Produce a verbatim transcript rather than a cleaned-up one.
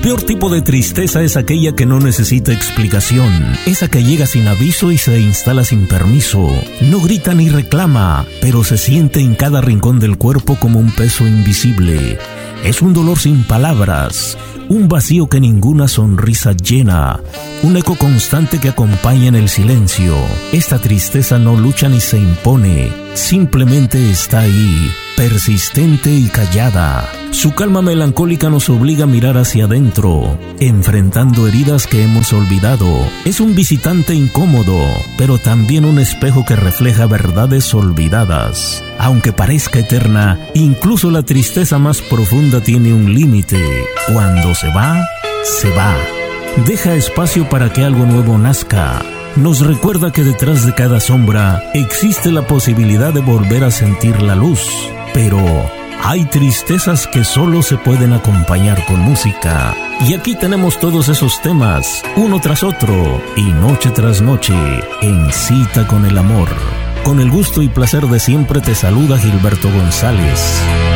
peor tipo de tristeza es aquella que no necesita explicación, esa que llega sin aviso y se instala sin permiso. No grita ni reclama, pero se siente en cada rincón del cuerpo como un peso invisible. Es un dolor sin palabras, un vacío que ninguna sonrisa llena, un eco constante que acompaña en el silencio. Esta tristeza no lucha ni se impone, simplemente está ahí, persistente y callada. Su calma melancólica nos obliga a mirar hacia adentro, enfrentando heridas que hemos olvidado. Es un visitante incómodo, pero también un espejo que refleja verdades olvidadas. Aunque parezca eterna, incluso la tristeza más profunda tiene un límite. Cuando se va, se va. Deja espacio para que algo nuevo nazca. Nos recuerda que detrás de cada sombra existe la posibilidad de volver a sentir la luz. Pero hay tristezas que solo se pueden acompañar con música. Y aquí tenemos todos esos temas, uno tras otro, y noche tras noche, en Cita con el Amor. Con el gusto y placer de siempre te saluda Gilberto González.